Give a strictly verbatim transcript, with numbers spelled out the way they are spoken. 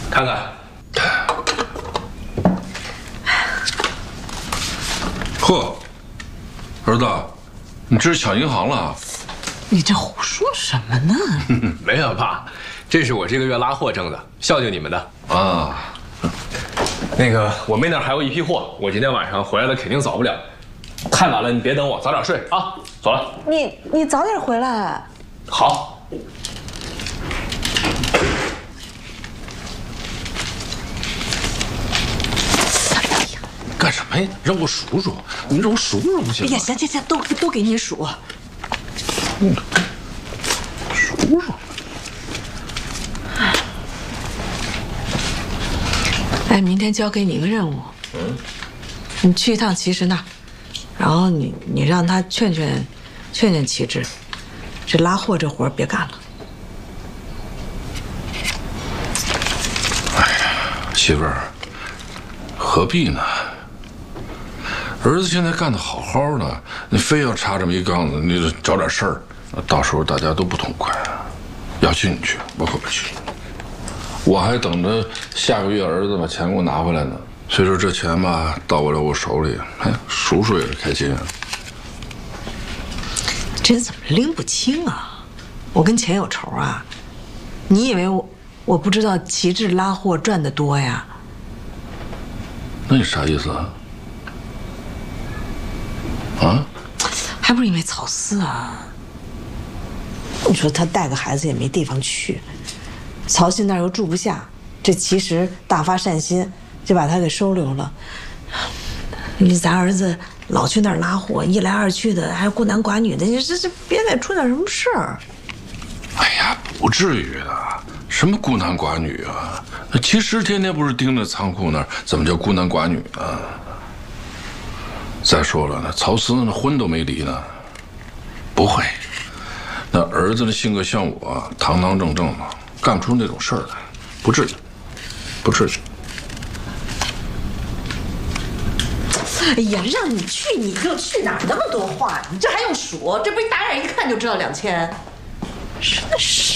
看看。 呵，儿子，你这是抢银行了？ 你这胡说什么呢？ 没有爸，这是我这个月拉货挣的，孝敬你们的啊。 那个我妹那儿还有一批货，我今天晚上回来了，肯定早不了。太晚了，你别等我，早点睡啊！走了。 你你早点回来。 好。 干什么呀？让我数数，你让我数数不行吗？ 哎呀，行行行，都都给你数。 嗯，数数。 哎，明天交给你一个任务，嗯，你去一趟齐实那儿，然后你你让他劝劝，劝劝齐志，这拉货这活别干了。 哎呀，媳妇儿，何必呢？儿子现在干得好好的，你非要插这么一杠子，你找点事儿，到时候大家都不痛快。要去你去，我可不去。我还等着下个月儿子把钱给我拿回来呢。所以说这钱吧，到不了我手里，哎，数数也是开心啊。 这怎么拎不清啊？我跟钱有仇啊？你以为我我不知道齐志拉货赚得多呀？ 那你啥意思啊？啊？ 还不是因为草丝啊？你说他带个孩子也没地方去，曹信那儿又住不下，这齐实大发善心，就把他给收留了。你咱儿子老去那儿拉货，一来二去的还孤男寡女的，你这这别再出点什么事儿。 哎呀，不至于的，什么孤男寡女啊？那其实天天不是盯着仓库那儿，怎么叫孤男寡女呢？再说了，那曹思那婚都没离呢，不会。那儿子的性格像我，堂堂正正的，干不出那种事儿来，不至于，不至于。 哎呀，让你去你就去，哪那么多话？你这还用数？这不一打眼一看就知道两千，真是。